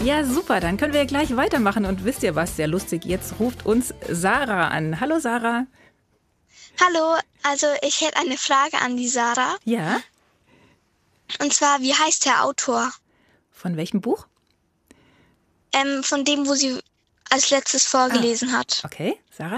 Ja, super, dann können wir ja gleich weitermachen. Und wisst ihr was, sehr lustig, jetzt ruft uns Sarah an. Hallo Sarah. Hallo, also ich hätte eine Frage an die Sarah. Ja, Und zwar, wie heißt der Autor? von welchem Buch? Von dem, wo sie als letztes vorgelesen hat. Okay, Sarah?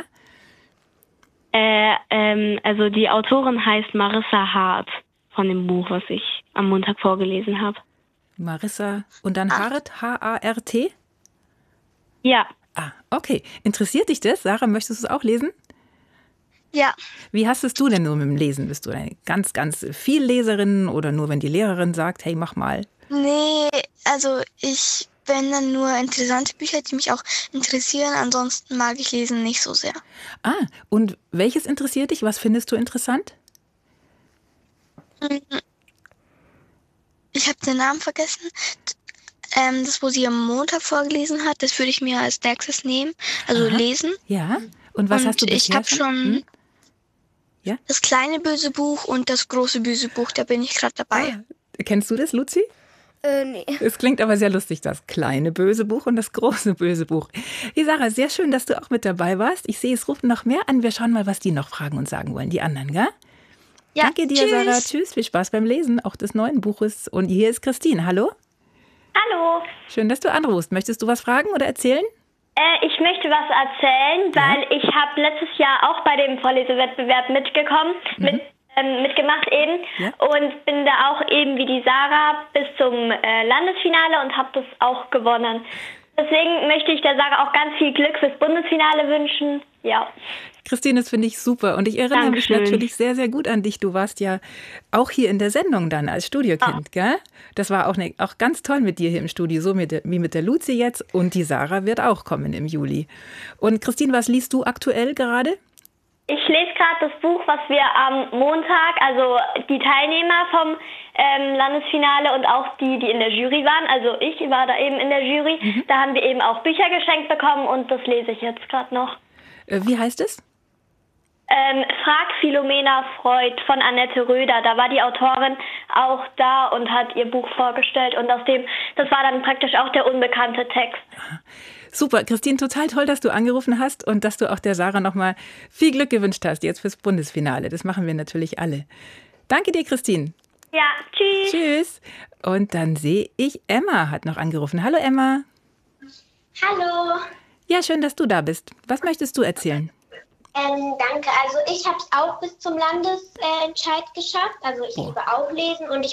Also die Autorin heißt Marissa Hart von dem Buch, was ich am Montag vorgelesen habe. Marissa und dann Hart, H-A-R-T? Ja, Okay. Interessiert dich das? Sarah, möchtest du es auch lesen? Ja, Wie hast es du denn nur mit dem Lesen? Bist du eine ganz, ganz viel Leserin oder nur, wenn die Lehrerin sagt, hey, mach mal? nee, also ich bin dann nur interessante Bücher, die mich auch interessieren. Ansonsten mag ich Lesen nicht so sehr. Und welches interessiert dich? Was findest du interessant? Ich habe den Namen vergessen. Das, wo sie am Montag vorgelesen hat, das würde ich mir als nächstes nehmen, also lesen. Ja. Und was Und hast du bisher ich habe schon Ja? das kleine böse Buch und das große böse Buch, da bin ich gerade dabei. Kennst du das, Luzi? Nee. Es klingt aber sehr lustig, das kleine böse Buch und das große böse Buch. Hey Sarah, sehr schön, dass du auch mit dabei warst. Ich sehe, es rufen noch mehr an. Wir schauen mal, was die noch fragen und sagen wollen, die anderen, gell? Ja, Danke dir, tschüss. Sarah. Tschüss, viel Spaß beim Lesen, auch des neuen Buches. Und hier ist Christine. Hallo? Hallo, Schön, dass du anrufst. Möchtest du was fragen oder erzählen? ich möchte was erzählen, weil ich habe letztes Jahr auch bei dem Vorlesewettbewerb mitgemacht eben Ja. und bin da auch eben wie die Sarah bis zum Landesfinale und habe das auch gewonnen. Deswegen möchte ich der Sarah auch ganz viel Glück fürs Bundesfinale wünschen. Ja. Christine, das finde ich super. Und ich erinnere mich Dankeschön. natürlich sehr, sehr gut an dich. Du warst ja auch hier in der Sendung dann als Studiokind, gell? Das war auch ganz toll mit dir hier im Studio, so wie mit der Luzi jetzt. Und die Sarah wird auch kommen im Juli. Und Christine, was liest du aktuell gerade? Ich lese gerade das Buch, was wir am Montag, also die Teilnehmer vom Landesfinale und auch die in der Jury waren, also ich war da eben in der Jury, da haben wir eben auch Bücher geschenkt bekommen und das lese ich jetzt gerade noch. Wie heißt es? Frag Philomena Freud von Annette Röder. Da war die Autorin auch da und hat ihr Buch vorgestellt und das war dann praktisch auch der unbekannte Text. Super, Christine, total toll, dass du angerufen hast und dass du auch der Sarah nochmal viel Glück gewünscht hast jetzt fürs Bundesfinale. Das machen wir natürlich alle. Danke dir, Christine. Ja, tschüss. Tschüss. Und dann sehe ich, Emma hat noch angerufen. Hallo, Emma. Hallo. Ja, schön, dass du da bist. Was möchtest du erzählen? Danke. Also ich habe es auch bis zum Landesentscheid geschafft. Also ich liebe auch lesen und ich